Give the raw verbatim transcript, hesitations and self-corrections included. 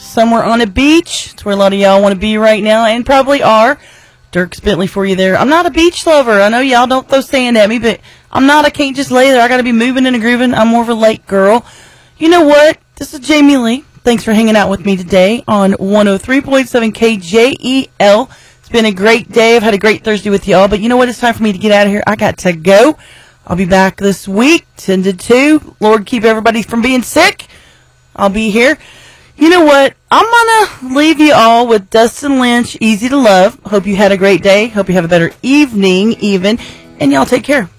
somewhere on a beach. It's where a lot of y'all want to be right now, and probably are. Dirk Bentley for you there. I'm not a beach lover. I know y'all don't throw sand at me, but I'm not. I can't just lay there. I got to be moving and grooving. I'm more of a lake girl. You know what? This is Jamie Lee. Thanks for hanging out with me today on one oh three point seven K J E L. It's been a great day. I've had a great Thursday with y'all, but you know what? It's time for me to get out of here. I got to go. I'll be back this week, ten to two. Lord, keep everybody from being sick. I'll be here. You know what? I'm going to leave you all with Dustin Lynch, Easy to Love. Hope you had a great day. Hope you have a better evening even. And y'all take care.